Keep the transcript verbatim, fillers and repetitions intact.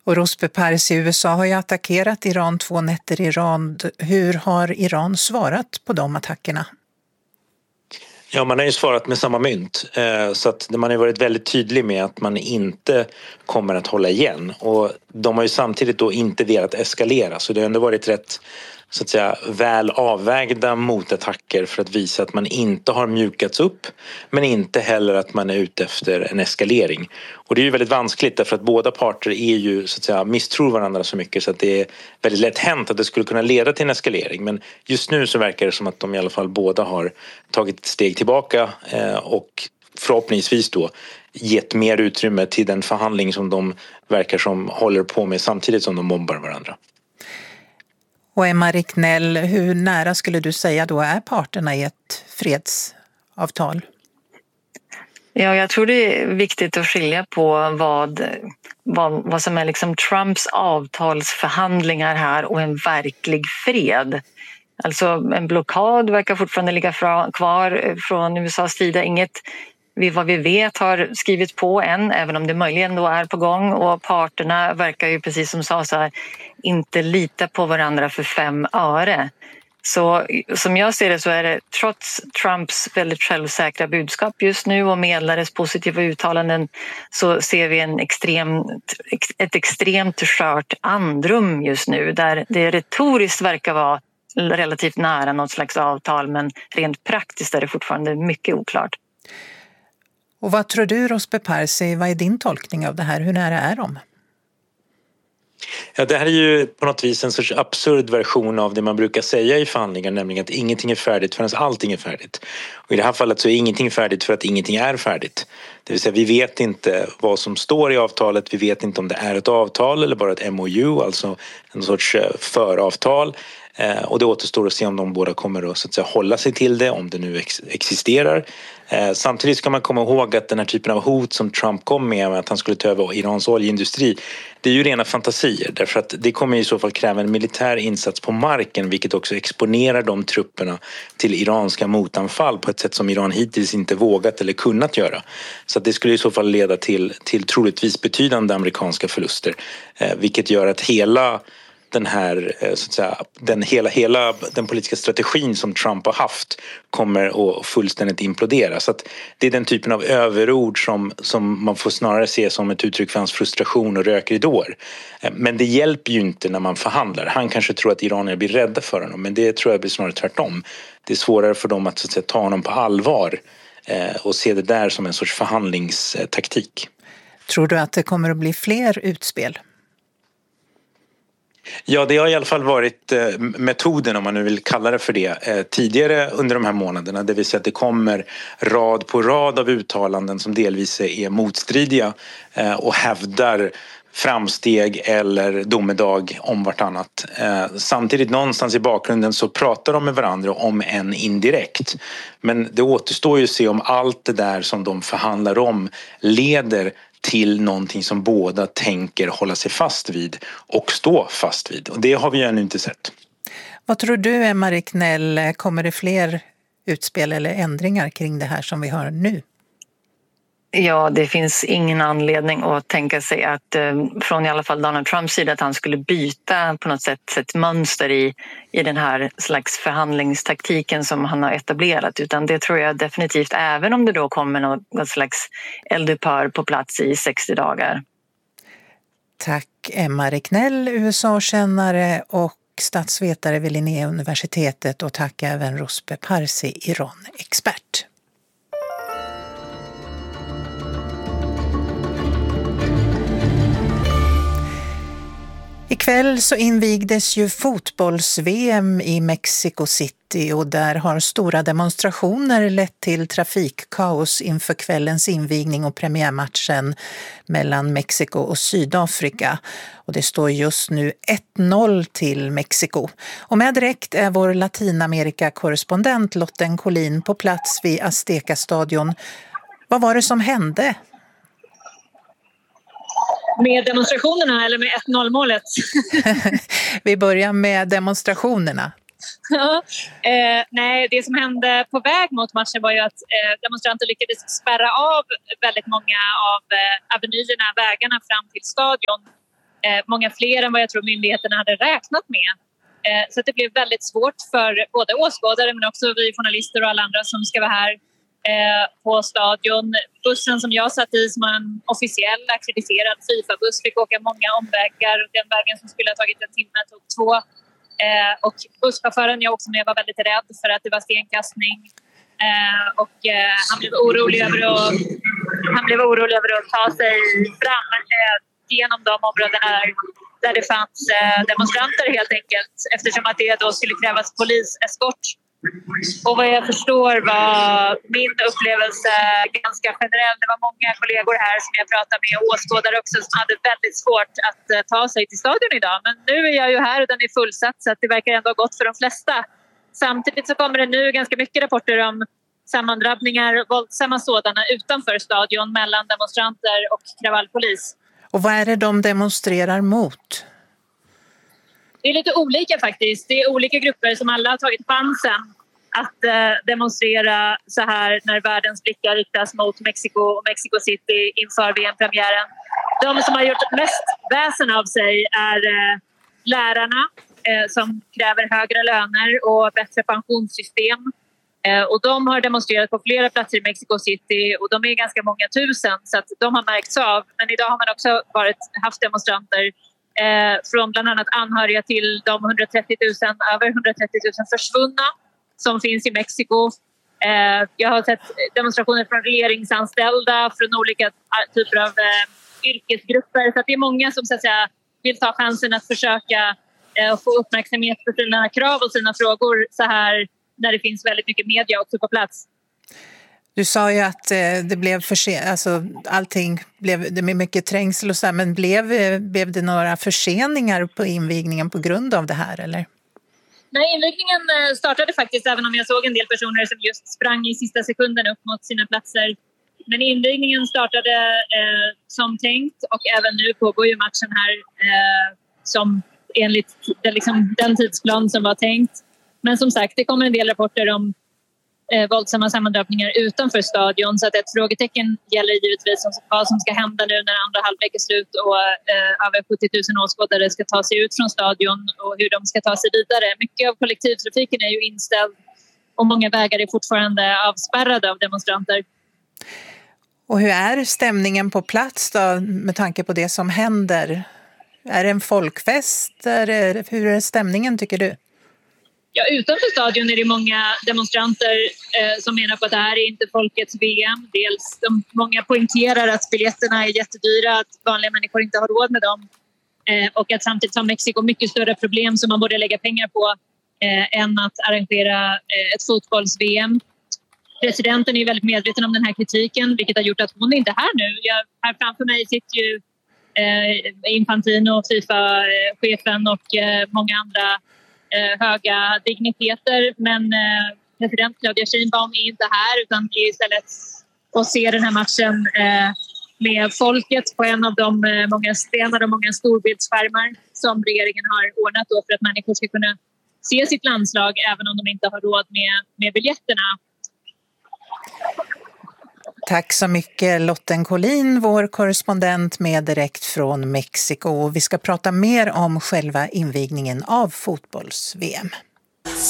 Och Ruspe Parsi i U S A har ju attackerat Iran två nätter i rad. Hur har Iran svarat på de attackerna? Ja, man har ju svarat med samma mynt, så att man har varit väldigt tydlig med att man inte kommer att hålla igen, och de har ju samtidigt då inte velat eskalera, så det har ändå varit rätt, så att säga, väl avvägda motattacker för att visa att man inte har mjukats upp, men inte heller att man är ute efter en eskalering. Och det är ju väldigt vanskligt därför att båda parter är ju, så att säga, misstror varandra så mycket så att det är väldigt lätt hänt att det skulle kunna leda till en eskalering. Men just nu så verkar det som att de i alla fall båda har tagit ett steg tillbaka och förhoppningsvis då gett mer utrymme till den förhandling som de verkar som håller på med samtidigt som de bombar varandra. Och Emma Ricknell, hur nära skulle du säga då är parterna i ett fredsavtal? Ja, jag tror det är viktigt att skilja på vad, vad, vad som är liksom Trumps avtalsförhandlingar här och en verklig fred. Alltså en blockad verkar fortfarande ligga fra, kvar från U S A:s sida. Inget vi, vad vi vet har skrivit på än, även om det möjligen då är på gång. Och parterna verkar ju, precis som sa, så här, inte lita på varandra för fem öre. Så som jag ser det så är det, trots Trumps väldigt självsäkra budskap just nu och medlares positiva uttalanden, så ser vi en extremt, ett extremt skört andrum just nu där det retoriskt verkar vara relativt nära något slags avtal, men rent praktiskt är det fortfarande mycket oklart. Och vad tror du, Ruspe Parsi, vad är din tolkning av det här? Hur nära är de? Ja, det här är ju på något vis en sorts absurd version av det man brukar säga i förhandlingar, nämligen att ingenting är färdigt förrän allting är färdigt. Och i det här fallet så är ingenting färdigt för att ingenting är färdigt. Det vill säga, vi vet inte vad som står i avtalet, vi vet inte om det är ett avtal eller bara ett M O U, alltså en sorts föravtal. Eh, och det återstår att se om de båda kommer att, så att säga, hålla sig till det, om det nu ex- existerar. Eh, samtidigt ska man komma ihåg att den här typen av hot som Trump kom med, med att han skulle ta över Irans oljeindustri, det är ju rena fantasier, därför att det kommer i så fall kräva en militär insats på marken, vilket också exponerar de trupperna till iranska motanfall på ett sätt som Iran hittills inte vågat eller kunnat göra. Så att det skulle i så fall leda till, till troligtvis betydande amerikanska förluster, eh, vilket gör att hela den här, så att säga, den hela, hela den politiska strategin som Trump har haft kommer att fullständigt implodera. Så att det är den typen av överord som, som man får snarare se som ett uttryck för hans frustration och rökridåer. Men det hjälper ju inte när man förhandlar. Han kanske tror att iranier blir rädda för honom, men det tror jag blir snarare tvärtom. Det är svårare för dem att, så att säga, ta honom på allvar och se det där som en sorts förhandlingstaktik. Tror du att det kommer att bli fler utspel? Ja, det har i alla fall varit eh, metoden, om man nu vill kalla det för det, eh, tidigare under de här månaderna. Det vill säga att det kommer rad på rad av uttalanden som delvis är motstridiga eh, och hävdar framsteg eller domedag om vartannat. Eh, samtidigt någonstans i bakgrunden så pratar de med varandra om en indirekt. Men det återstår ju att se om allt det där som de förhandlar om leder till någonting som båda tänker hålla sig fast vid och stå fast vid. Och det har vi ju ännu inte sett. Vad tror du, Emma Ricknell, kommer det fler utspel eller ändringar kring det här som vi har nu? Ja, det finns ingen anledning att tänka sig att från i alla fall Donald Trumps sida att han skulle byta på något sätt ett mönster i, i den här slags förhandlingstaktiken som han har etablerat, utan det tror jag definitivt, även om det då kommer något, något slags eldupphör på plats i sextio dagar. Tack Emma Ricknell, U S A-kännare och statsvetare vid Linnéuniversitetet, och tack även Ruspe Parsi, Iran-expert. Ikväll så invigdes ju fotbolls-V M i Mexico City, och där har stora demonstrationer lett till trafikkaos inför kvällens invigning och premiärmatchen mellan Mexiko och Sydafrika. Och det står just nu ett noll till Mexiko. Och med direkt är vår Latinamerika-korrespondent Lotten Collin på plats vid Azteca-stadion. Vad var det som hände? Med demonstrationerna eller med ett noll-målet? Vi börjar med demonstrationerna. Ja, eh, nej, det som hände på väg mot matchen var ju att eh, demonstranter lyckades spärra av väldigt många av eh, avenyerna, vägarna fram till stadion. Eh, många fler än vad jag tror myndigheterna hade räknat med. Eh, så att det blev väldigt svårt för både åskådare men också vi journalister och alla andra som ska vara här eh, på stadion. Bussen som jag satt i, som var en officiell akkrediterad FIFA-buss, fick åka många omvägar. Den vägen som skulle ha tagit en timme tog två. Eh, och busschauffören jag också med var väldigt rädd för att det var stenkastning. Eh, och eh, han blev orolig över att, han blev orolig över att ta sig fram eh, genom de områdena där, där det fanns eh, demonstranter helt enkelt, eftersom att det då skulle krävas poliseskort. Och vad jag förstår var min upplevelse ganska generell. Det var många kollegor här som jag pratade med, åskådare också, som hade väldigt svårt att eh, ta sig till stadion idag. Men nu är jag ju här och den är fullsatt, så att det verkar ändå ha gått för de flesta. Samtidigt så kommer det nu ganska mycket rapporter om sammandrabbningar, våldsamma sådana, utanför stadion mellan demonstranter och kravallpolis. Och vad är det de demonstrerar mot? Det är lite olika faktiskt. Det är olika grupper som alla har tagit chansen att eh, demonstrera så här när världens blickar riktas mot Mexiko och Mexico City inför V M-premiären. De som har gjort mest väsen av sig är eh, lärarna eh, som kräver högre löner och bättre pensionssystem. Eh, och de har demonstrerat på flera platser i Mexico City och de är ganska många tusen, så att de har märkts av. Men idag har man också varit, haft demonstranter eh, från bland annat anhöriga till de hundratrettio tusen, över hundratrettio tusen försvunna som finns i Mexiko. Eh, jag har sett demonstrationer från regeringsanställda, från olika typer av eh, yrkesgrupper. Så att det är många som så att säga, vill ta chansen att försöka eh, få uppmärksamhet för sina krav och sina frågor så här när det finns väldigt mycket media också på plats. Du sa ju att eh, det blev försen- alltså allting blev det med mycket trängsel och så här, men blev, eh, blev det några förseningar på invigningen på grund av det här eller? Nej, invigningen startade faktiskt, även om jag såg en del personer som just sprang i sista sekunden upp mot sina platser. Men invigningen startade eh, som tänkt och även nu pågår ju matchen här eh, som enligt det, liksom, den tidsplan som var tänkt. Men som sagt, det kommer en del rapporter om eh, våldsamma sammandrabbningar utanför stadion, så att ett frågetecken gäller givetvis om vad som ska hända nu när andra halvlek är slut och eh, över sjuttio tusen åskådare ska ta sig ut från stadion och hur de ska ta sig vidare. Mycket av kollektivtrafiken är ju inställd och många vägar är fortfarande avspärrade av demonstranter. Och hur är stämningen på plats då, med tanke på det som händer? Är det en folkfest? Är det, hur är stämningen tycker du? Ja, utanför stadion är det många demonstranter eh, som menar på att det här är inte folkets V M. Dels de, många poängterar att biljetterna är jättedyra, att vanliga människor inte har råd med dem. Eh, och att samtidigt har Mexiko mycket större problem som man borde lägga pengar på eh, än att arrangera eh, ett fotbolls-V M. Presidenten är väldigt medveten om den här kritiken, vilket har gjort att hon är inte här nu. Jag, här framför mig sitter ju eh, Infantino, FIFA-chefen och eh, många andra höga digniteter, men eh, president Claudia Sheinbaum är inte här utan är istället att se den här matchen eh, med folket på en av de eh, många stenar och många storbildsskärmar som regeringen har ordnat då för att människor ska kunna se sitt landslag även om de inte har råd med, med biljetterna. Tack så mycket Lotten Collin, vår korrespondent med direkt från Mexiko. Vi ska prata mer om själva invigningen av fotbolls-V M.